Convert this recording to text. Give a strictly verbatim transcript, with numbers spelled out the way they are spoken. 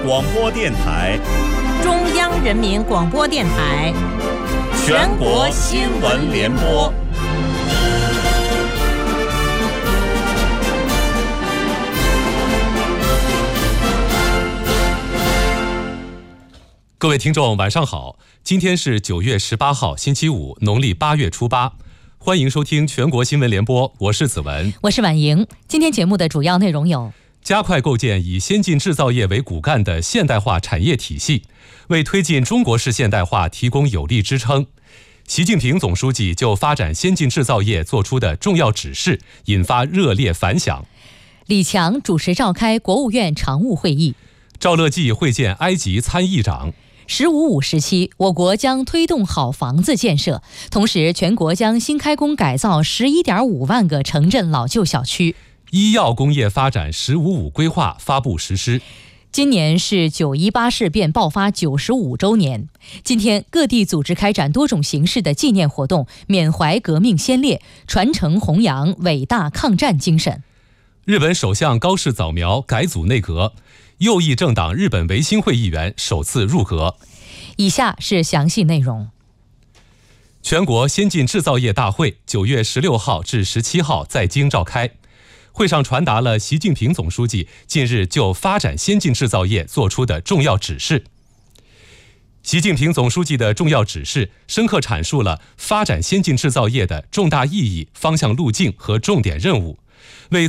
广播电台， 中央人民广播电台， 全国新闻联播。 各位听众晚上好，今天是九月十八号星期五，农历八月初八，欢迎收听全国新闻联播，我是子文， 我是婉莹。今天节目的主要内容有： 加快构建以先进制造业为骨干的现代化产业体系，为推进中国式现代化提供有力支撑。习近平总书记就发展先进制造业作出的重要指示引发热烈反响。 李强主持召开国务院常务会议。 赵乐际会见埃及参议长。 十五五时期，我国将推动好房子建设，同时全国将新开工改造十一点五万个城镇老旧小区。 医药工业发展十五五规划发布实施。 今年是九一八事变爆发九十五周年，今天各地组织开展多种形式的纪念活动，缅怀革命先烈，传承弘扬伟大抗战精神。 日本首相高市早苗改组内阁，右翼政党日本维新会议员首次入阁。 以下是详细内容。 全国先进制造业大会九月十六号至十七号在京召开，会上传达了习近平总书记近日就发展先进制造业作出的重要指示。习近平总书记的重要指示深刻阐述了发展先进制造业的重大意义、方向路径和重点任务，为